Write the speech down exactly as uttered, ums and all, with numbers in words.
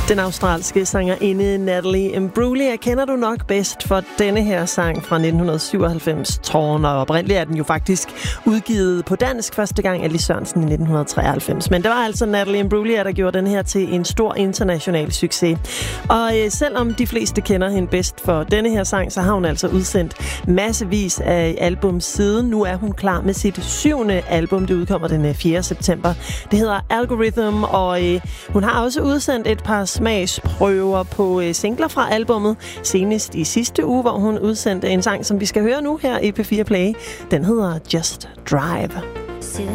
Den australske sangerinde Natalie Imbruglia kender du nok bedst for denne her sang fra nitten syvoghalvfems, Torn, og oprindeligt er den jo faktisk udgivet på dansk første gang af Lis Sørensen i nitten treoghalvfems. Men det var altså Natalie Imbruglia, der gjorde den her til en stor international succes. Og øh, selvom de fleste kender hende bedst for denne her sang, så har hun altså udsendt massevis af album siden. Nu er hun klar med sit syvende album. Det udkommer den fjerde september. Det hedder Algorithm, og øh, hun har også udsendt et par smagsprøver på øh, singler fra albummet. Senest i sidste uge, hvor hun udsendte en sang, som vi skal høre nu her i P fire Play. Den hedder Just Drive.